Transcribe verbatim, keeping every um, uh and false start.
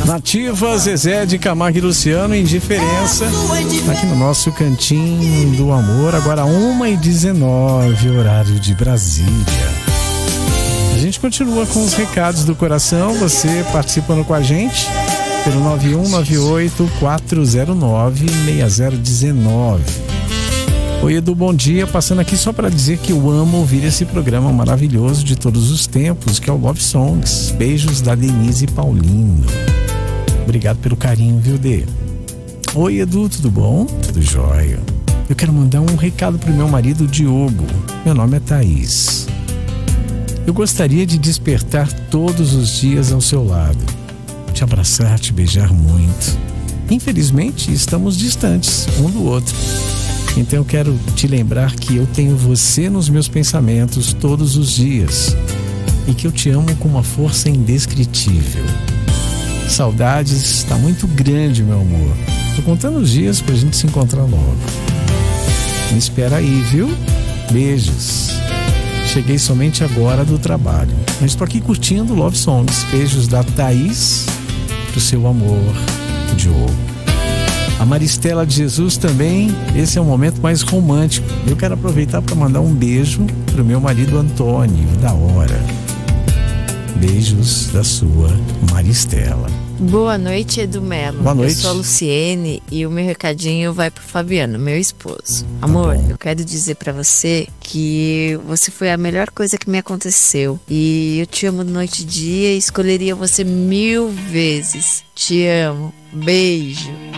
Nativa, Zezé de Camargo e Luciano, Indiferença, aqui no nosso Cantinho do Amor, agora uma e dezenove, horário de Brasília. A gente continua com os recados do coração, você participando com a gente pelo nove um nove oito quatro zero nove seis zero um nove. Oi, Edu, bom dia, passando aqui só para dizer que eu amo ouvir esse programa maravilhoso de todos os tempos, que é o Love Songs. Beijos da Denise Paulino. Obrigado pelo carinho, viu, Dê? Oi, Edu, tudo bom? Tudo jóia. Eu quero mandar um recado pro meu marido Diogo. Meu nome é Thaís. Eu gostaria de despertar todos os dias ao seu lado, te abraçar, te beijar muito. Infelizmente, estamos distantes um do outro. Então eu quero te lembrar que eu tenho você nos meus pensamentos todos os dias e que eu te amo com uma força indescritível. Saudades está muito grande, meu amor. Tô contando os dias pra gente se encontrar logo. Me espera aí, viu? Beijos. Cheguei somente agora do trabalho, mas estou aqui curtindo Love Songs. Beijos da Thaís pro seu amor, o Diogo. A Maristela de Jesus também, esse é um momento mais romântico. Eu quero aproveitar para mandar um beijo pro meu marido Antônio, da hora. Beijos da sua Maristela. Boa noite, Edu Melo. Boa noite. Eu sou a Luciene e o meu recadinho vai pro Fabiano, meu esposo. Amor, Tá bom. eu quero dizer pra você que você foi a melhor coisa que me aconteceu. E eu te amo noite e dia e escolheria você mil vezes. Te amo. Beijo.